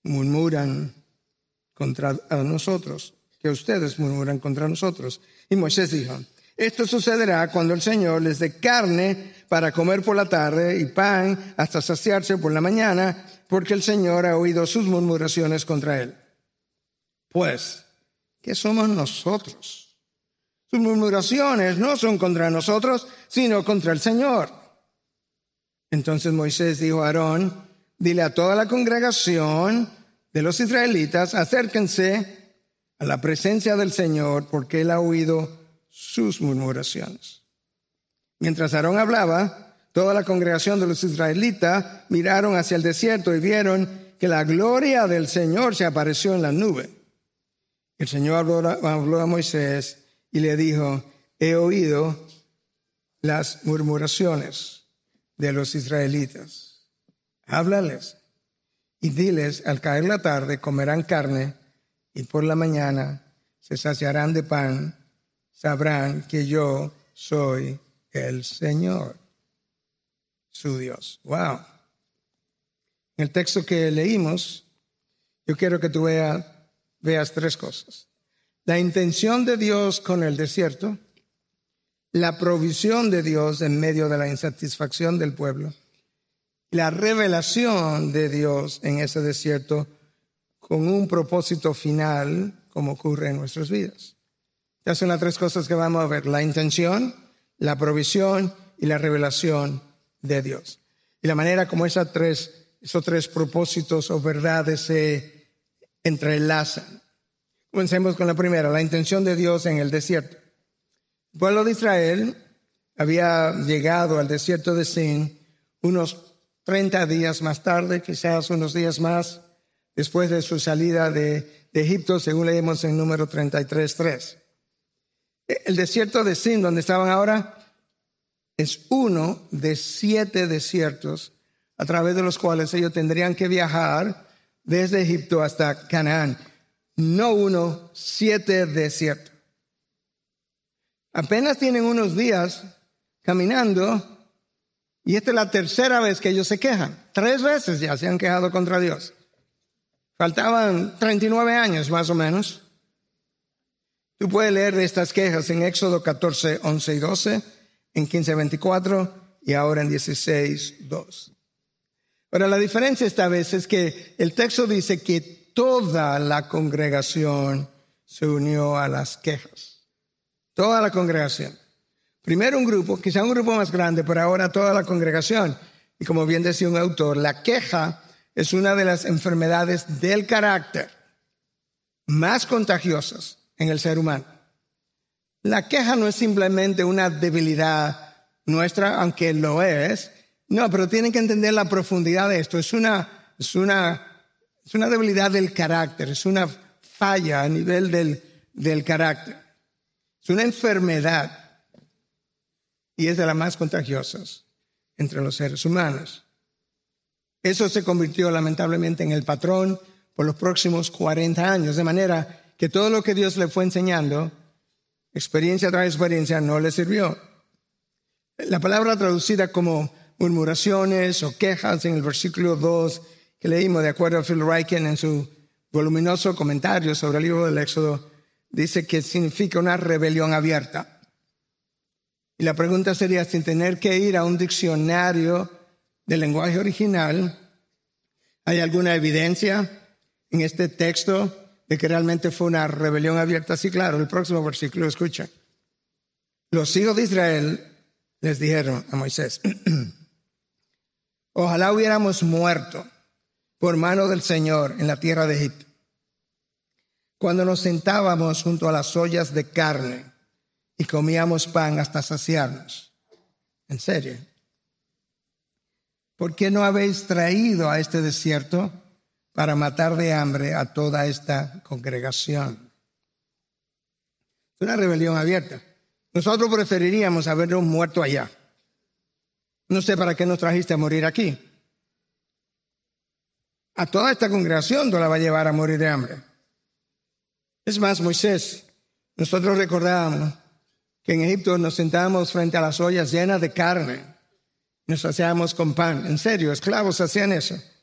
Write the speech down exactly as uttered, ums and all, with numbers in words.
murmuran contra nosotros, que ustedes murmuran contra nosotros. Y Moisés dijo, esto sucederá cuando el Señor les dé carne para comer por la tarde y pan hasta saciarse por la mañana, porque el Señor ha oído sus murmuraciones contra él. Pues, ¿qué somos nosotros? Sus murmuraciones no son contra nosotros, sino contra el Señor. Entonces Moisés dijo a Aarón, dile a toda la congregación de los israelitas, acérquense a la presencia del Señor, porque él ha oído sus murmuraciones. Mientras Aarón hablaba, toda la congregación de los israelitas miraron hacia el desierto y vieron que la gloria del Señor se apareció en la nube. El Señor habló, habló a Moisés y le dijo, he oído las murmuraciones de los israelitas. Háblales y diles, al caer la tarde comerán carne y por la mañana se saciarán de pan. Sabrán que yo soy el Señor, su Dios. Wow. En el texto que leímos, yo quiero que tú veas, veas tres cosas. La intención de Dios con el desierto, la provisión de Dios en medio de la insatisfacción del pueblo, la revelación de Dios en ese desierto con un propósito final, como ocurre en nuestras vidas. Estas son las tres cosas que vamos a ver: la intención, la provisión y la revelación de Dios. Y la manera como esas tres, esos tres propósitos o verdades se entrelazan. Comencemos con la primera, la intención de Dios en el desierto. El pueblo de Israel había llegado al desierto de Sin unos treinta días más tarde, quizás unos días más, después de su salida de, de Egipto, según leemos en número treinta y tres, tres. El desierto de Sin, donde estaban ahora, es uno de siete desiertos a través de los cuales ellos tendrían que viajar desde Egipto hasta Canaán. No uno, siete desiertos. Apenas tienen unos días caminando y esta es la tercera vez que ellos se quejan. Tres veces ya se han quejado contra Dios. Faltaban treinta y nueve años más o menos. Tú puedes leer estas quejas en Éxodo catorce, once y doce, en quince, veinticuatro y ahora en dieciséis, dos. Ahora, la diferencia esta vez es que el texto dice que toda la congregación se unió a las quejas. Toda la congregación. Primero un grupo, quizá un grupo más grande, pero ahora toda la congregación. Y como bien decía un autor, la queja es una de las enfermedades del carácter más contagiosas en el ser humano. La queja no es simplemente una debilidad nuestra, aunque lo es. No, pero tienen que entender la profundidad de esto. Es una, es una, es una debilidad del carácter, es una falla a nivel del, del carácter. Es una enfermedad y es de las más contagiosas entre los seres humanos. Eso se convirtió lamentablemente en el patrón por los próximos cuarenta años, de manera que todo lo que Dios le fue enseñando, experiencia tras experiencia, no le sirvió. La palabra traducida como murmuraciones o quejas en el versículo dos que leímos, de acuerdo a Phil Ryken en su voluminoso comentario sobre el libro del Éxodo, dice que significa una rebelión abierta. Y la pregunta sería, sin tener que ir a un diccionario del lenguaje original, ¿hay alguna evidencia en este texto de que realmente fue una rebelión abierta? Sí, claro. El próximo versículo, escucha. Los hijos de Israel les dijeron a Moisés, ojalá hubiéramos muerto por mano del Señor en la tierra de Egipto, cuando nos sentábamos junto a las ollas de carne y comíamos pan hasta saciarnos. En serio. ¿Por qué no habéis traído a este desierto para matar de hambre a toda esta congregación? Es una rebelión abierta. Nosotros preferiríamos habernos muerto allá. No sé para qué nos trajiste a morir aquí. A toda esta congregación no la va a llevar a morir de hambre. Es más, Moisés, nosotros recordábamos que en Egipto nos sentábamos frente a las ollas llenas de carne. Nos hacíamos con pan. En serio, esclavos hacían eso.